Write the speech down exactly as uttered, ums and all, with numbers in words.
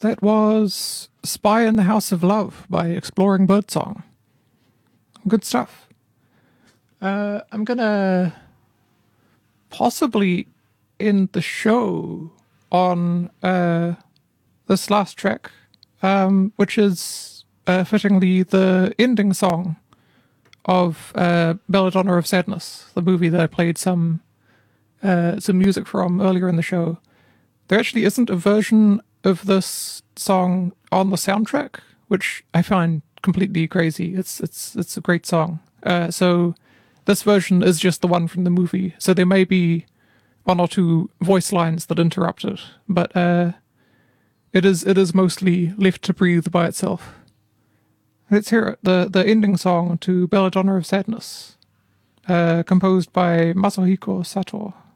That was Spy in the House of Love by Exploring Birdsong. Good stuff. Uh, I'm gonna possibly end the show on uh, this last track, um, which is uh, fittingly the ending song of uh, Belladonna of Sadness, the movie that I played some uh, some music from earlier in the show. There actually isn't a version of this song on the soundtrack, which I find completely crazy. It's it's it's a great song. Uh, so this version is just the one from the movie. So there may be one or two voice lines that interrupt it, but uh, it is it is mostly left to breathe by itself. Let's hear it. The the ending song to Belladonna of Sadness, uh, composed by Masahiko Sato.